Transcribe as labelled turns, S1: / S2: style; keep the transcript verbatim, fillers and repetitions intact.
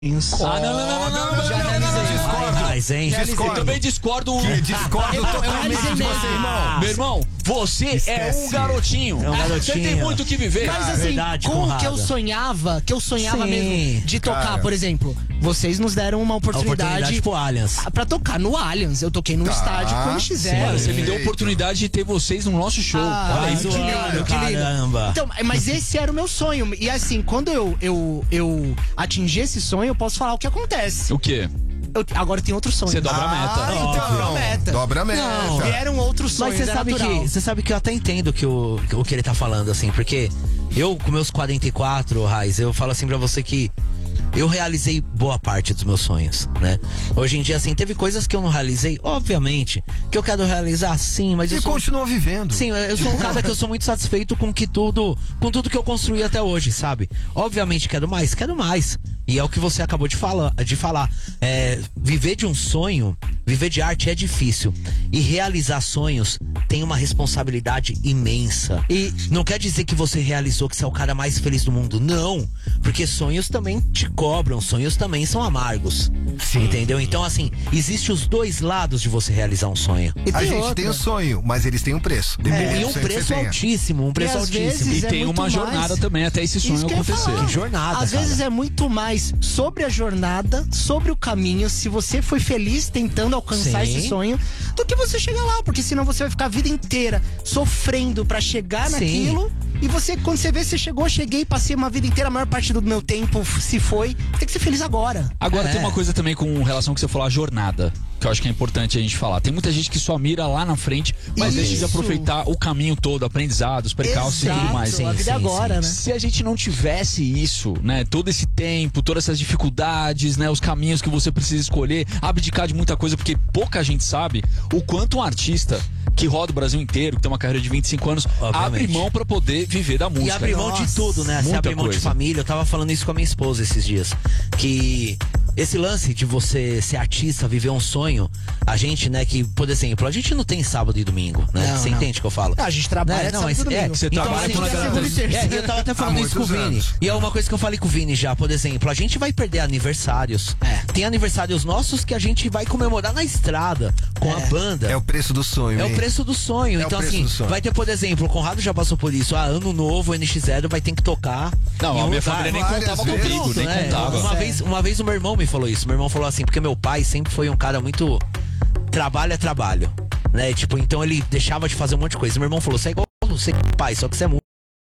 S1: Ah, não, não, não, não, não, não,
S2: Já
S1: não, não, não, não,
S2: discordo.
S1: Mas, hein?
S2: Discordo.
S1: Eu também discordo.
S2: Que discordo
S1: Eu- eu
S2: totalmente
S1: realizei
S2: de você,
S1: mesmo.
S2: irmão.
S1: Meu irmão, você é
S2: Esquece.
S1: um garotinho.
S2: É um
S1: Você tem
S2: garotinho.
S1: muito o que viver.
S3: Mas assim,
S2: verdade,
S3: com o
S2: Conrado.
S3: que eu sonhava, que eu sonhava
S2: Sim,
S3: mesmo de tocar,
S2: cara.
S3: por exemplo, vocês nos deram uma
S2: A
S3: oportunidade,
S2: oportunidade pro Allianz.
S3: pra tocar no Allianz. Eu toquei num
S2: Tá,
S3: estádio com o N X zero.
S1: Mano, você me deu a
S2: Perfeito.
S1: oportunidade de ter vocês no nosso show.
S3: Ah,
S1: Olha
S3: que
S1: isso.
S3: lindo,
S2: zoando,
S3: que lindo.
S2: caramba.
S3: Então, mas esse era o meu sonho. E assim, quando eu, eu, eu atingi esse sonho, eu posso falar o que acontece.
S1: O quê?
S3: Eu, agora tem outro sonho.
S1: Você dobra a meta.
S2: Ah, então.
S3: Dobra a meta.
S2: Dobra a meta.
S3: Não, vieram outros sonhos.
S2: Mas você
S3: é
S2: sabe
S3: natural.
S2: que você sabe que eu até entendo que o, o que ele tá falando, assim, porque eu, com meus quarenta e quatro, Raiz, eu falo assim pra você que eu realizei boa parte dos meus sonhos, né? Hoje em dia, assim, teve coisas que eu não realizei, obviamente, que eu quero realizar, sim, mas
S4: E
S2: eu sou...
S4: continua vivendo.
S2: Sim, eu sou um cara que eu sou muito satisfeito com que tudo, com tudo que eu construí até hoje, sabe? Obviamente quero mais, quero mais. E é o que você acabou de falar, de falar. É, viver de um sonho, viver de arte é difícil. E realizar sonhos tem uma responsabilidade imensa. E não quer dizer que você realizou que você é o cara mais feliz do mundo. Não. Porque sonhos também te cobram, sonhos também são amargos.
S4: Sim.
S2: Entendeu? Então, assim, existe os dois lados de você realizar um sonho.
S3: E
S4: A
S3: tem
S4: gente
S3: outra.
S4: tem o sonho, mas eles têm um preço.
S2: E
S4: Dependendo
S2: um
S4: do sonho que
S2: preço
S4: você tenha.
S2: altíssimo, um preço
S3: às
S2: altíssimo.
S3: vezes
S1: E
S3: é
S1: tem
S3: muito
S1: uma jornada
S3: mais.
S1: também até esse sonho
S3: Isso que eu ia
S1: acontecer.
S3: falar.
S2: Que jornada,
S3: Às
S2: cara.
S3: vezes é muito mais sobre a jornada, sobre o caminho, se você foi feliz tentando alcançar
S2: Sim.
S3: esse sonho, do que você chegar lá, porque senão você vai ficar a vida inteira sofrendo pra chegar
S2: Sim.
S3: naquilo. E você, quando você vê, você chegou, cheguei, passei uma vida inteira, a maior parte do meu tempo se foi. Tem que ser feliz agora.
S1: Agora
S2: É.
S1: tem uma coisa também com relação que você falou, a jornada, que eu acho que é importante a gente falar. Tem muita gente que só mira lá na frente, mas deixa de
S3: Isso.
S1: aproveitar o caminho todo, aprendizados, percalços e tudo
S3: Exato,
S1: mais.
S3: a
S2: Sim,
S3: vida
S2: sim,
S3: é agora, né?
S1: Se a gente não tivesse isso, né, todo esse tempo, todas essas dificuldades, né, os caminhos que você precisa escolher, abdicar de muita coisa, porque pouca gente sabe o quanto um artista que roda o Brasil inteiro, que tem uma carreira de vinte e cinco anos,
S2: Obviamente.
S1: abre mão pra poder viver da música.
S2: E abre mão de
S3: Nossa,
S2: tudo, né? Você
S1: muita
S2: abre mão de
S1: coisa.
S2: família. Eu tava falando isso com a minha esposa esses dias. Que esse lance de você ser artista, viver um sonho, a gente, né, que, por exemplo, a gente não tem sábado e domingo, né?
S3: Não,
S2: você
S3: não.
S2: entende o que eu falo?
S3: Ah, a gente trabalha
S2: Né?
S3: de
S2: Não,
S3: sábado e
S2: mas
S3: domingo.
S1: Você
S2: então,
S1: trabalha
S2: assim,
S1: quando a galera-
S3: segunda e terça.
S2: é, eu tava até falando
S4: Há
S2: isso com o
S4: muitos
S2: Vini.
S4: anos.
S2: E é uma coisa que eu falei com o Vini já, por exemplo, a gente vai perder aniversários.
S3: É.
S2: Tem aniversários nossos que a gente vai comemorar na estrada, com a banda.
S4: É o preço do sonho.
S2: É o
S4: hein?
S2: preço do sonho.
S4: É o
S2: então,
S4: preço
S2: assim,
S4: do sonho.
S2: vai ter, por exemplo, o Conrado já passou por isso. Ah, ano novo, o N X zero vai ter que tocar.
S1: Não,
S2: em
S1: a
S2: um
S1: minha
S2: lugar.
S1: família nem
S4: várias
S1: contava
S4: vezes.
S1: comigo, nem
S2: né?
S1: contava.
S2: Uma vez, uma vez o meu irmão me falou isso. Meu irmão falou assim, porque meu pai sempre foi um cara muito trabalho é trabalho, né? Tipo, então ele deixava de fazer um monte de coisa. Meu irmão falou, você é igual você, pai, só que você é músico.